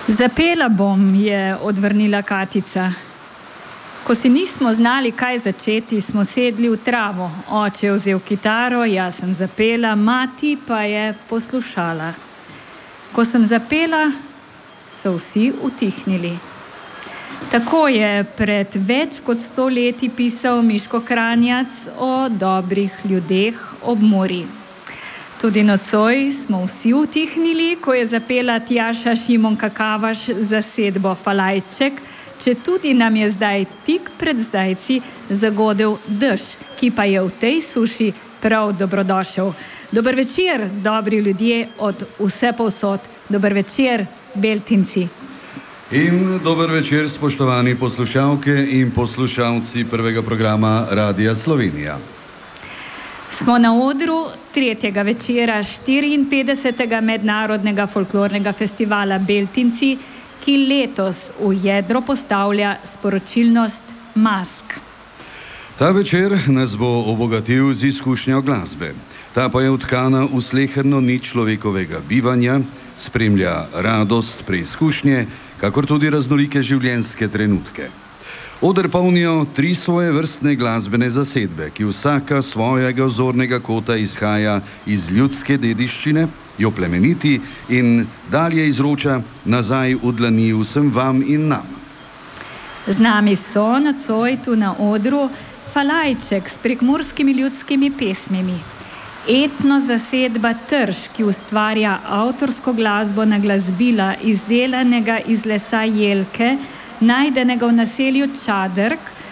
Zapela bom, je odvrnila Katica. Ko si nismo znali, kaj začeti, smo sedli v travo. Oče je vzel kitaro, jaz sem zapela, mati pa je poslušala. Ko sem zapela, so vsi utihnili. Tako je pred več kot 100 leti pisal Miško Kranjac o dobrih ljudeh ob morju. Tudi nocoj smo vsi utihnili, ko je zapela Tjaša Šimonka Kavaš zasedbo Falajček, če tudi nam je zdaj tik pred zdajci zagodel dež, ki pa je v tej suši prav dobrodošel. Dober večer, dobri ljudje od vsepovsod. Dober večer, Beltinci. In dober večer, spoštovani poslušalke in poslušalci prvega programa Radia Slovenija. Smo na odru tretjega večera 54. mednarodnega folklornega festivala Beltinci, ki letos v jedro postavlja sporočilnost mask. Ta večer nas bo obogatil z izkušnjo glasbe. Ta pa je utkana v sleherno nič človekovega bivanja, spremlja radost preizkušnje, kakor tudi raznolike življenjske trenutke. Oder polnijo 3 svojevrstne glasbene zasedbe, ki vsaka svojega zornega kota izhaja iz ljudske dediščine, jo plemeniti in dalje izroča nazaj v dlani vsem vam in nam. Z nami so nocoj tu na odru Falajček s prekmurskimi ljudskimi pesmimi, etno zasedba Trš, ki ustvarja avtorsko glasbo na glasbila izdelanega iz lesa jelke, najdenega v naselju Čadrk